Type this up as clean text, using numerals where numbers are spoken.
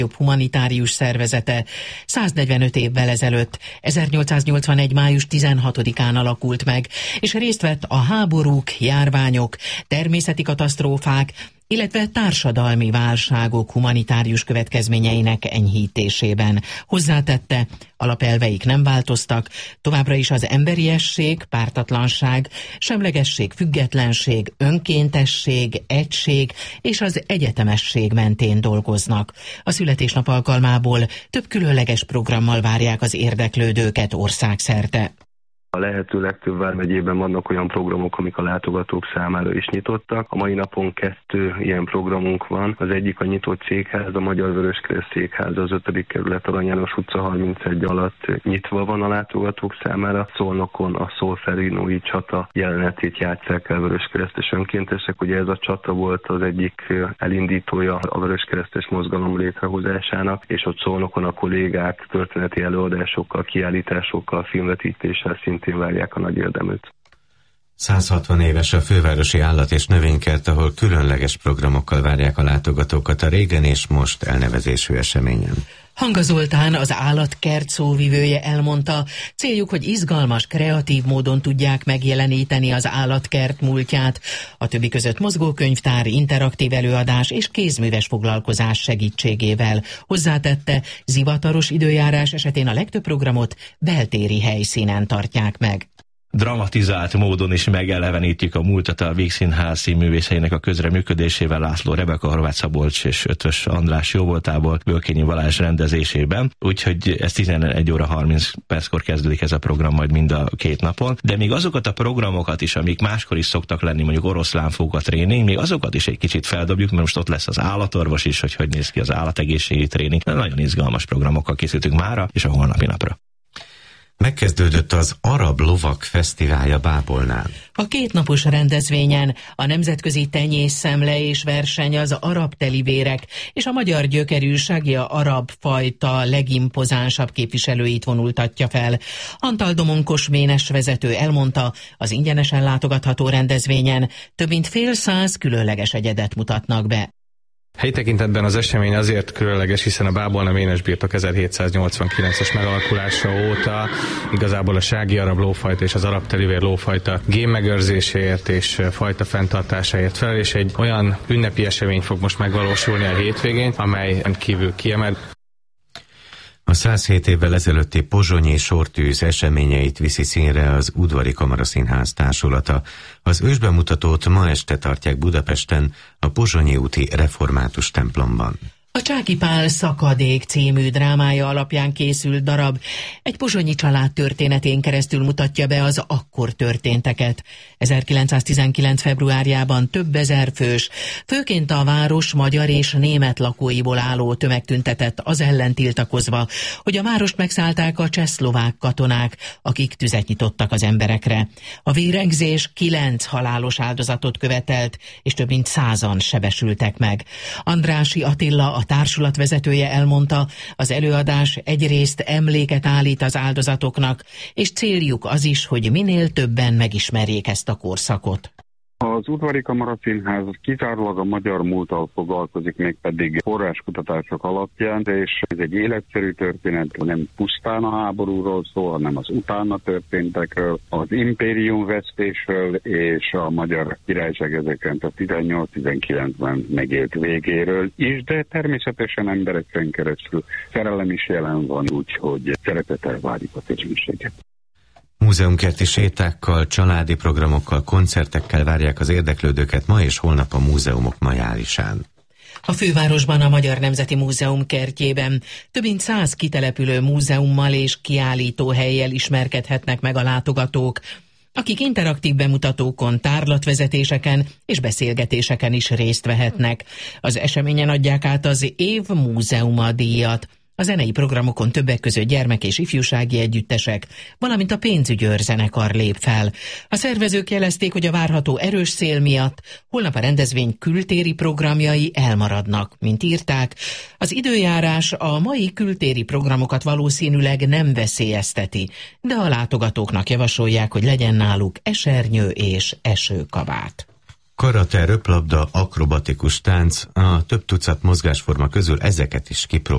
humanitárius szervezete 145 évvel ezelőtt, 1881. május 16-án alakult meg, és részt vett a háborúk, járványok, természeti katasztrófák, illetve társadalmi válságok humanitárius következményeinek enyhítésében. Hozzátette, alapelveik nem változtak, továbbra is az emberiesség, pártatlanság, semlegesség, függetlenség, önkéntesség, egység és az egyetemesség mentén dolgoznak. A születésnap alkalmából több különleges programmal várják az érdeklődőket országszerte. A lehető legtöbb vármegyében vannak olyan programok, amik a látogatók számára is nyitottak. A mai napon 2 ilyen programunk van. Az egyik a nyitott székház, a Magyar Vöröskereszt székháza az 5. kerület Arany János utca 31 alatt nyitva van a látogatók számára. Szolnokon a szolferinói csata jelenetét játsszák el vöröskeresztes önkéntesek. Ugye ez a csata volt az egyik elindítója a vöröskeresztes mozgalom létrehozásának, és ott Szolnokon a kollégák történeti előadásokkal, kiállításokkal, filmvetítéssel szintén várják a nagy érdeműt. 160 éves a fővárosi állat- és növénykert, ahol különleges programokkal várják a látogatókat a régen és most elnevezésű eseményen. Hanga Zoltán, az állatkert szóvivője elmondta, céljuk, hogy izgalmas, kreatív módon tudják megjeleníteni az állatkert múltját, a többi között mozgókönyvtár, interaktív előadás és kézműves foglalkozás segítségével. Hozzátette, zivataros időjárás esetén a legtöbb programot beltéri helyszínen tartják meg. Dramatizált módon is megelevenítjük a múltat a Vígszínház színművészeinek a közreműködésével, László Rebeka, Horváth Szabolcs és Ötvös András jóvoltából, Bölkényi Balázs rendezésében, úgyhogy ez 11 óra 30 perckor kezdődik ez a program majd mind a 2 napon, de még azokat a programokat is, amik máskor is szoktak lenni, mondjuk oroszlánfóka tréning, még azokat is egy kicsit feldobjuk, mert most ott lesz az állatorvos is, hogy néz ki az állategészségi tréning. Nagyon izgalmas programokkal készültünk mára és a holnapi napra. Megkezdődött az Arab Lovak Fesztiválja Bábolnál. A 2 napos rendezvényen a nemzetközi tenyészszemle és verseny az arab telibérek és a magyar gyökerű Sagia arab fajta legimpozánsabb képviselőit vonultatja fel. Antal Domonkos ménes vezető elmondta, az ingyenesen látogatható rendezvényen több mint fél száz különleges egyedet mutatnak be. Helyi tekintetben az esemény azért különleges, hiszen a Bábolna ménesbirtok 1789-es megalakulása óta igazából a sági arab lófajta és az arab telivér lófajta génmegőrzéséért és fajta fenntartásáért fel, és egy olyan ünnepi esemény fog most megvalósulni a hétvégén, amely kívül kiemelt. A 107 évvel ezelőtti pozsonyi sortűz eseményeit viszi színre az Udvari Kamaraszínház társulata. Az ősbemutatót ma este tartják Budapesten, a Pozsonyi úti református templomban. A Csáky Pál Szakadék című drámája alapján készült darab egy pozsonyi család történetén keresztül mutatja be az akkor történteket. 1919. februárjában több ezer fős, főként a város magyar és német lakóiból álló tömeg tüntetett az ellen tiltakozva, hogy a várost megszállták a csehszlovák katonák, akik tüzet nyitottak az emberekre. A vérengzés 9 halálos áldozatot követelt, és több mint 100-an sebesültek meg. Andrássy Attila, a társulat vezetője elmondta, az előadás egyrészt emléket állít az áldozatoknak, és céljuk az is, hogy minél többen megismerjék ezt a korszakot. Az Udvari Kamaraszínház kizárólag a magyar múlttal foglalkozik, mégpedig forráskutatások alapján, és ez egy életszerű történet, nem pusztán a háborúról szól, hanem az utána történtekről, az impérium vesztésről és a magyar királyság 1918-19-ben megélt végéről is, de természetesen embereken keresztül szerelem is jelen van, úgyhogy szeretettel várjuk a közönséget. Múzeumkerti sétákkal, családi programokkal, koncertekkel várják az érdeklődőket ma és holnap a múzeumok majárisán. A fővárosban, a Magyar Nemzeti Múzeum kertjében több mint 100 kitelepülő múzeummal és kiállítóhellyel ismerkedhetnek meg a látogatók, akik interaktív bemutatókon, tárlatvezetéseken és beszélgetéseken is részt vehetnek. Az eseményen adják át az Év Múzeuma díjat. A zenei programokon többek között gyermek- és ifjúsági együttesek, valamint a pénzügyőr zenekar lép fel. A szervezők jelezték, hogy a várható erős szél miatt holnap a rendezvény kültéri programjai elmaradnak. Mint írták, az időjárás a mai kültéri programokat valószínűleg nem veszélyezteti, de a látogatóknak javasolják, hogy legyen náluk esernyő és esőkabát. Karate, röplabda, akrobatikus tánc, a több tucat mozgásforma közül ezeket is kipróbálják.